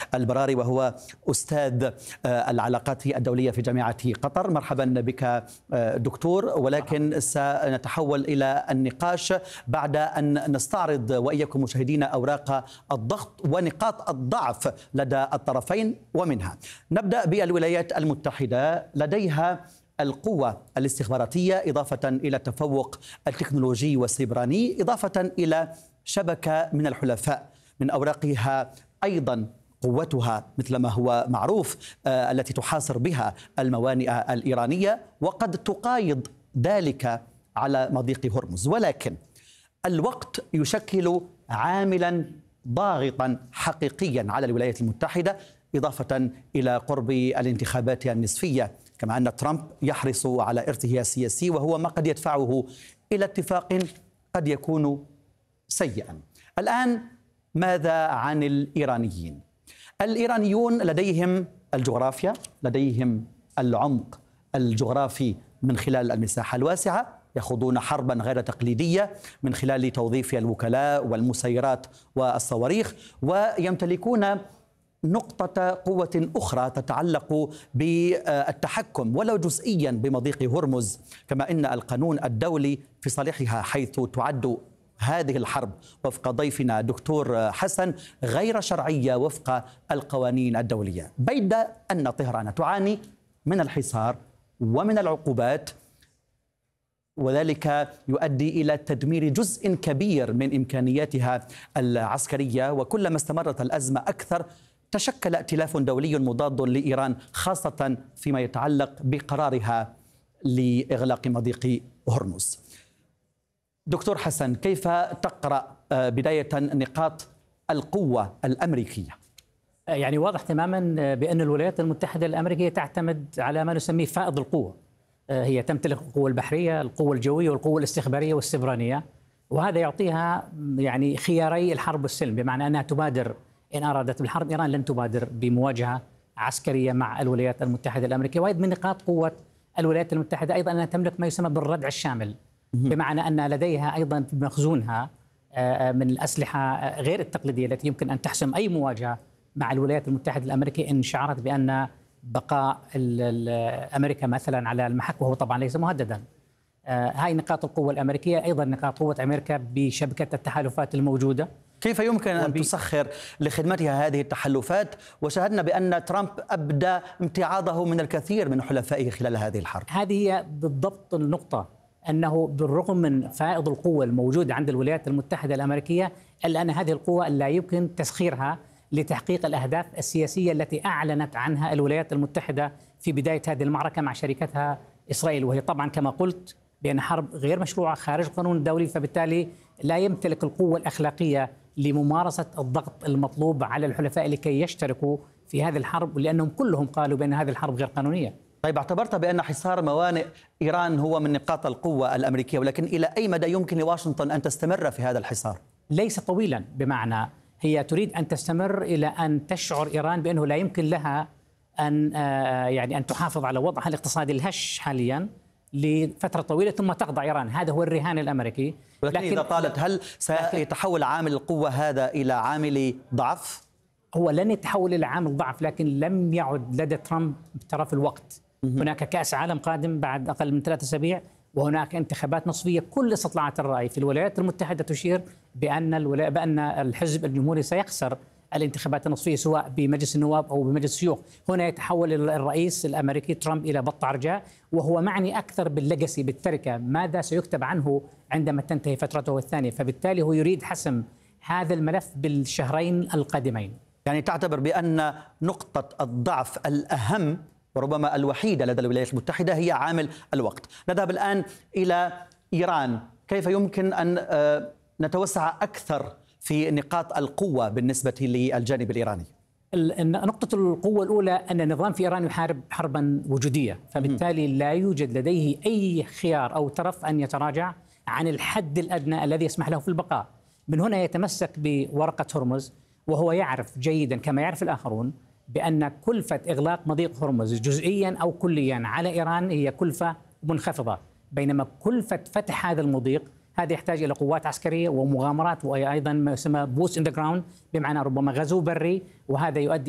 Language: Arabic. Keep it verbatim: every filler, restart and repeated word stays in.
البراري، وهو أستاذ العلاقات الدولية في جامعة قطر. مرحبا بك دكتور، ولكن سنتحول إلى النقاش بعد أن نستعرض وإياكم مشاهدين أوراق الضغط ونقاط الضعف لدى الطرفين. ومنها نبدأ بالولايات المتحدة، لديها القوة الاستخباراتية إضافة إلى التفوق التكنولوجي والسيبراني، إضافة إلى شبكة من الحلفاء. من أوراقها أيضا قوتها مثل ما هو معروف آه التي تحاصر بها الموانئ الإيرانية، وقد تقايض ذلك على مضيق هرمز. ولكن الوقت يشكل عاملا ضاغطا حقيقيا على الولايات المتحدة، إضافة إلى قرب الانتخابات النصفية، كما أن ترامب يحرص على إرثه السياسي، وهو ما قد يدفعه إلى اتفاق قد يكون سيئا. الآن ماذا عن الإيرانيين؟ الإيرانيون لديهم الجغرافيا، لديهم العمق الجغرافي من خلال المساحة الواسعة، يخوضون حربا غير تقليدية من خلال توظيف الوكلاء والمسيرات والصواريخ، ويمتلكون نقطة قوة أخرى تتعلق بالتحكم ولو جزئيا بمضيق هرمز، كما إن القانون الدولي في صالحها، حيث تعد هذه الحرب وفق ضيفنا دكتور حسن غير شرعية وفق القوانين الدولية، بيد أن طهران تعاني من الحصار ومن العقوبات، وذلك يؤدي إلى تدمير جزء كبير من إمكانياتها العسكرية. وكلما استمرت الأزمة أكثر تشكل ائتلاف دولي مضاد لإيران، خاصة فيما يتعلق بقرارها لإغلاق مضيق هرمز. دكتور حسن، كيف تقرأ بداية نقاط القوة الأمريكية؟ يعني واضح تماما بأن الولايات المتحدة الأمريكية تعتمد على ما نسميه فائض القوة. هي تمتلك القوة البحرية، القوة الجوية، والقوة الاستخبارية والسيبرانية، وهذا يعطيها يعني خياري الحرب والسلم، بمعنى أنها تبادر إن أرادت بالحرب. إيران لن تبادر بمواجهة عسكرية مع الولايات المتحدة الأمريكية. وأيضا من نقاط قوة الولايات المتحدة أيضا أنها تملك ما يسمى بالردع الشامل، بمعنى أن لديها أيضا في مخزونها من الأسلحة غير التقليدية التي يمكن أن تحسم أي مواجهة مع الولايات المتحدة الأمريكية إن شعرت بأن بقاء أمريكا مثلا على المحك، وهو طبعا ليس مهددا. هاي نقاط القوة الأمريكية. أيضا نقاط قوة أمريكا بشبكة التحالفات الموجودة. كيف يمكن أن تسخر لخدمتها هذه التحالفات؟ وشاهدنا بأن ترامب أبدى امتعاضه من الكثير من حلفائه خلال هذه الحرب. هذه هي بالضبط النقطة، أنه بالرغم من فائض القوة الموجودة عند الولايات المتحدة الأمريكية، إلا أن هذه القوة لا يمكن تسخيرها لتحقيق الأهداف السياسية التي أعلنت عنها الولايات المتحدة في بداية هذه المعركة مع شريكتها إسرائيل، وهي طبعا كما قلت بأن حرب غير مشروعة خارج القانون الدولي، فبالتالي لا يمتلك القوة الأخلاقية لممارسة الضغط المطلوب على الحلفاء لكي يشتركوا في هذه الحرب، لأنهم كلهم قالوا بأن هذه الحرب غير قانونية. طيب، اعتبرت بأن حصار موانئ إيران هو من نقاط القوة الأمريكية، ولكن إلى أي مدى يمكن لواشنطن أن تستمر في هذا الحصار؟ ليس طويلا، بمعنى هي تريد أن تستمر إلى أن تشعر إيران بأنه لا يمكن لها أن يعني أن تحافظ على وضعها الاقتصادي الهش حاليا لفترة طويلة ثم تخضع إيران. هذا هو الرهان الأمريكي. لكن, لكن إذا طالت، هل سيتحول عامل القوة هذا إلى عامل ضعف؟ هو لن يتحول إلى عامل ضعف، لكن لم يعد لدى ترامب طرف الوقت. هناك كأس عالم قادم بعد أقل من ثلاثة أسابيع، وهناك انتخابات نصفية. كل استطلاعات الرأي في الولايات المتحدة تشير بأن الولا... بأن الحزب الجمهوري سيخسر الانتخابات النصفية سواء بمجلس النواب أو بمجلس الشيوخ. هنا يتحول الرئيس الأمريكي ترامب إلى بط عرجاء، وهو معني أكثر بالليجاسي، بالتركة، ماذا سيكتب عنه عندما تنتهي فترته الثانية. فبالتالي هو يريد حسم هذا الملف بالشهرين القادمين. يعني تعتبر بأن نقطة الضعف الأهم وربما الوحيدة لدى الولايات المتحدة هي عامل الوقت. نذهب الآن إلى إيران. كيف يمكن أن نتوسع أكثر في نقاط القوة بالنسبة للجانب الإيراني؟ نقطة القوة الأولى أن النظام في إيران يحارب حربا وجودية، فبالتالي لا يوجد لديه أي خيار أو طرف أن يتراجع عن الحد الأدنى الذي يسمح له في البقاء. من هنا يتمسك بورقة هرمز، وهو يعرف جيدا كما يعرف الآخرون بأن كلفة إغلاق مضيق هرمز جزئيا أو كليا على إيران هي كلفة منخفضة، بينما كلفة فتح هذا المضيق هذا يحتاج إلى قوات عسكرية ومغامرات، وأيضا ما يسمى بوست إن ذا جراوند، بمعنى ربما غزو بري، وهذا يؤدي